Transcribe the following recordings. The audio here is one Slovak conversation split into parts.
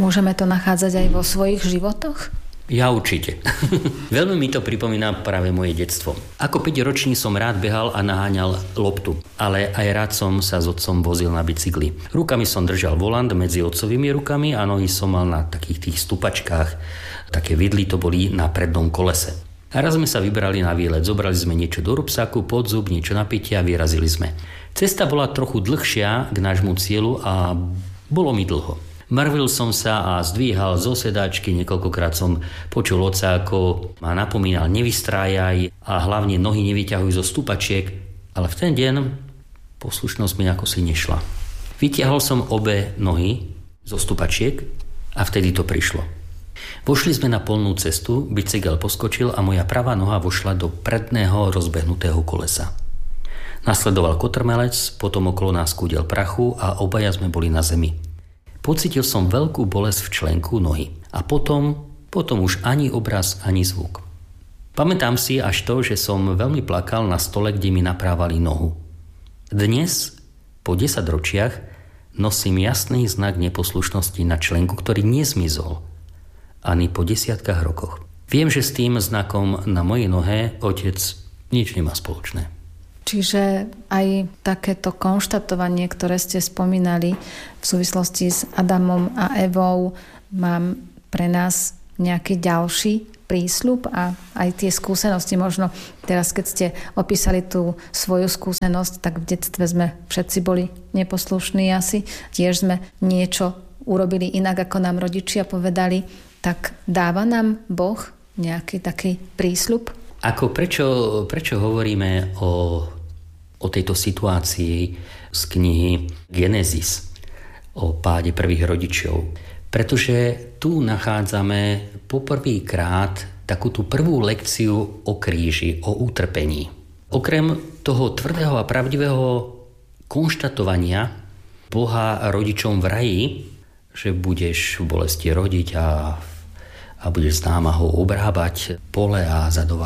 Môžeme to nachádzať aj vo svojich životoch? Ja určite. Veľmi mi to pripomína práve moje detstvo. Ako 5-ročný som rád behal a naháňal loptu, ale aj rád som sa s otcom vozil na bicykli. Rukami som držal volant medzi otcovými rukami a nohy som mal na takých tých stupačkách. Také vidly to boli na prednom kolese. A raz sme sa vybrali na výlet, zobrali sme niečo do rúbsaku, podzub, niečo na pitie a vyrazili sme. Cesta bola trochu dlhšia k nášmu cieľu a bolo mi dlho. Mrvil som sa a zdvíhal zo sedačky, niekoľkokrát som počul otca, ako ma napomínal nevystrájaj a hlavne nohy nevyťahuj zo stupačiek, ale v ten deň poslušnosť mi ako si nešla. Vytiahol som obe nohy zo stupačiek a vtedy to prišlo. Vošli sme na polnú cestu, bicykel poskočil a moja pravá noha vošla do predného rozbehnutého kolesa. Nasledoval kotrmelec, potom okolo nás kúdel prachu a obaja sme boli na zemi. Pocítil som veľkú bolesť v členku nohy a potom už ani obraz, ani zvuk. Pamätám si až to, že som veľmi plakal na stole, kde mi naprávali nohu. Dnes, po 10 ročiach, nosím jasný znak neposlušnosti na členku, ktorý nezmizol ani po 10 rokoch. Viem, že s tým znakom na mojej nohe otec nič nemá spoločné. Čiže aj takéto konštatovanie, ktoré ste spomínali v súvislosti s Adamom a Evou, mám pre nás nejaký ďalší prísľub a aj tie skúsenosti. Možno teraz, keď ste opísali tú svoju skúsenosť, tak v detstve sme všetci boli neposlušní asi. Tiež sme niečo urobili inak, ako nám rodičia povedali. Tak dáva nám Boh nejaký taký prísľub? Prečo hovoríme o tejto situácii z knihy Genesis, o páde prvých rodičov? Pretože tu nachádzame poprvýkrát takú tú prvú lekciu o kríži, o utrpení. Okrem toho tvrdého a pravdivého konštatovania Boha rodičom v raji, že budeš v bolesti rodiť a budeš s námahou obrábať pole a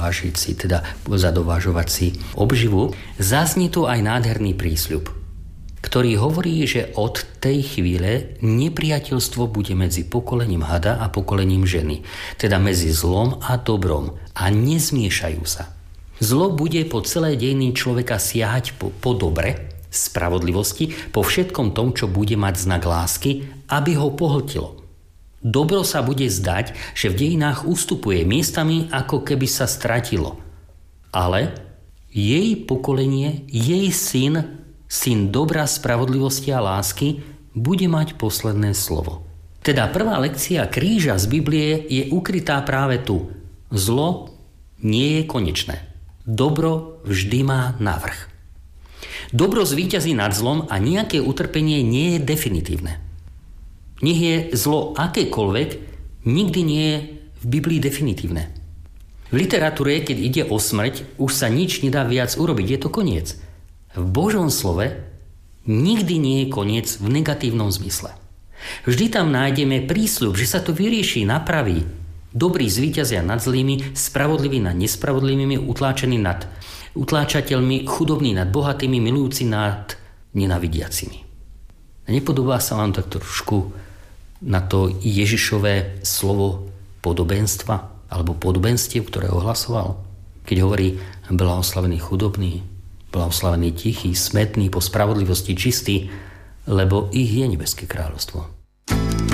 zadovážovať si obživu, zaznie tu aj nádherný prísľub, ktorý hovorí, že od tej chvíle nepriateľstvo bude medzi pokolením hada a pokolením ženy, teda medzi zlom a dobrom, a nezmiešajú sa. Zlo bude po celé dejiny človeka siahať po dobre, spravodlivosti, po všetkom tom, čo bude mať znak lásky, aby ho pohltilo. Dobro sa bude zdať, že v dejinách ustupuje miestami, ako keby sa stratilo. Ale jej pokolenie, jej syn dobra, spravodlivosti a lásky, bude mať posledné slovo. Teda prvá lekcia kríža z Biblie je ukrytá práve tu. Zlo nie je konečné. Dobro vždy má navrch. Dobro zvíťazí nad zlom a nejaké utrpenie nie je definitívne. Nech je zlo akékoľvek, nikdy nie je v Biblii definitívne. V literatúre, keď ide o smrť, už sa nič nedá viac urobiť, je to koniec. V Božom slove nikdy nie je koniec v negatívnom zmysle. Vždy tam nájdeme prísľub, že sa to vyrieši, napraví. Dobrí zvíťazia nad zlými, spravodliví nad nespravodlivými, utláčení nad utláčateľmi, chudobní nad bohatými, milujúci nad nenavidiacimi. Nepodobá sa vám tak trošku na to Ježišové slovo podobenstva alebo podobenstiev, ktoré ohlasoval? Keď hovorí, blahoslavený chudobný, blahoslavený tichý, smätný, po spravodlivosti čistý, lebo ich je nebeské kráľovstvo.